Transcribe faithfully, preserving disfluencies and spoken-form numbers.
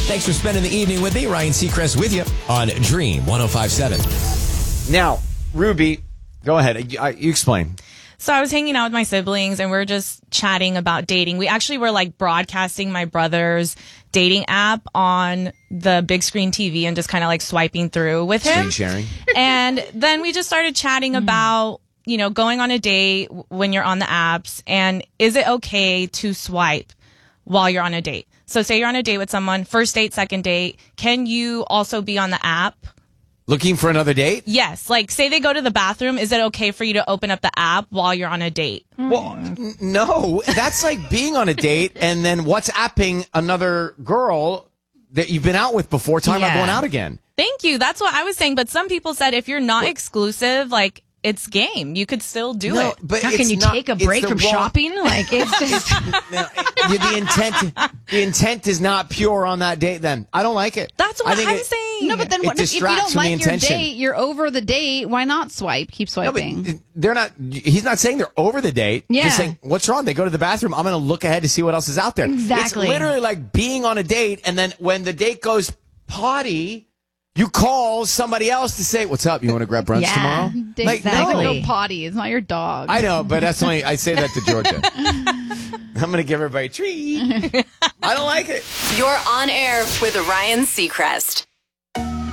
Thanks for spending the evening with me. Ryan Seacrest with you on Dream one oh five point seven. Now, Ruby, go ahead. You, you explain. So I was hanging out with my siblings and we are just chatting about dating. We actually were like broadcasting my brother's dating app on the big screen T V and just kind of like swiping through with him. Screen sharing. And then we just started chatting about, you know, going on a date when you're on the apps, and is it okay to swipe while you're on a date? So say you're on a date with someone, first date, second date, can you also be on the app? Looking for another date? Yes. Like, say they go to the bathroom. Is it okay for you to open up the app while you're on a date? Well, n- no. That's like being on a date and then WhatsApping another girl that you've been out with before, talking about Yeah. going out again. Thank you. That's what I was saying. But some people said if you're not exclusive, like, it's game. You could still do No, it. but How it's can you not- take a it's break the from wrong- shopping? Like, it's just... No, the, the intent, the intent is not pure on that date. Then I don't like it. That's I what think I'm it- saying. No, but then It what if, if you distracts don't from the like your intention. date, you're over the date, why not swipe? Keep No, but swiping. they're not. He's not saying they're over the date. Yeah. He's saying, what's wrong? They go to the bathroom. I'm going to look ahead to see what else is out there. Exactly. It's literally like being on a date, and then when the date goes potty, you call somebody else to say, "What's up? You want to grab brunch Yeah, tomorrow?" Like, exactly. no. Go potty. It's not your dog. I know, but that's only I say that to Georgia. I'm going to give everybody a treat. I don't like it. You're on air with Ryan Seacrest.